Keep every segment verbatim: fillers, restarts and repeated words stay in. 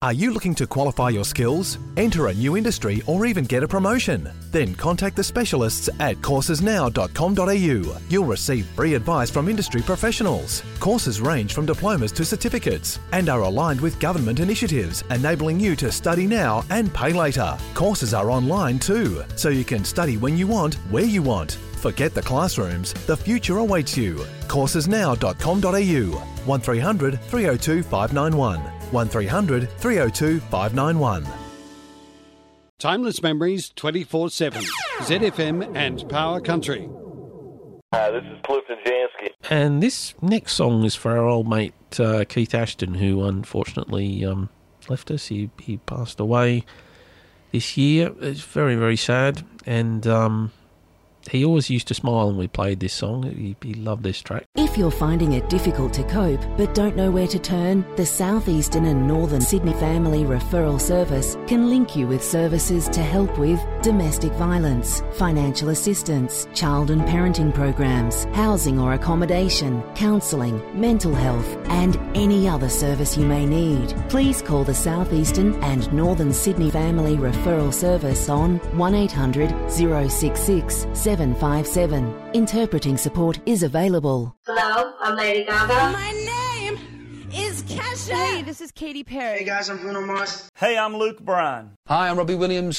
Are you looking to qualify your skills, enter a new industry, or even get a promotion? Then contact the specialists at courses now dot com dot a u. You'll receive free advice from industry professionals. Courses range from diplomas to certificates and are aligned with government initiatives, enabling you to study now and pay later. Courses are online too, so you can study when you want, where you want. Forget the classrooms, the future awaits you. courses now dot com dot a u. one three hundred, three oh two, five nine one. one three hundred, three oh two, five nine one. Timeless Memories twenty-four seven. Z F M and Power Country. Hi, this is Clifton Jansky. And this next song is for our old mate uh, Keith Ashton, who unfortunately um, left us. He he passed away this year. It's very, very sad. And um, he always used to smile when we played this song. He, he loved this track. If you're finding it difficult to cope but don't know where to turn, the South Eastern and Northern Sydney Family Referral Service can link you with services to help with domestic violence, financial assistance, child and parenting programs, housing or accommodation, counselling, mental health, and any other service you may need. Please call the South Eastern and Northern Sydney Family Referral Service on one eight hundred, oh six six, seven five seven. Interpreting support is available. Hello, I'm Lady Gaga. My name is Kesha. Hey, this is Katy Perry. Hey guys, I'm Bruno Mars. Hey, I'm Luke Bryan. Hi, I'm Robbie Williams.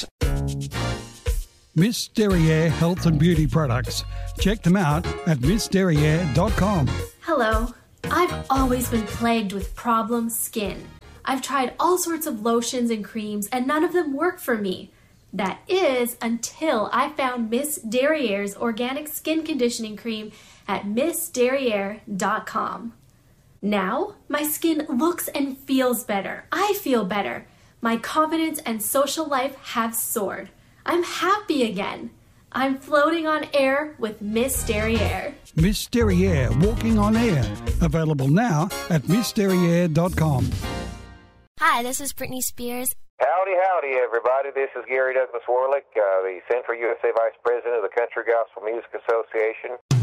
Miss Derriere Health and Beauty Products. Check them out at miss derriere dot com. Hello. I've always been plagued with problem skin. I've tried all sorts of lotions and creams and none of them work for me. That is until I found Miss Derriere's organic skin conditioning cream at miss derriere dot com. Now, my skin looks and feels better. I feel better. My confidence and social life have soared. I'm happy again. I'm floating on air with Miss Derriere. Miss Derriere Walking on Air. Available now at miss derriere dot com. Hi, this is Britney Spears. Howdy, howdy, everybody. This is Gary Douglas Warlick, uh, the Central U S A Vice President of the Country Gospel Music Association.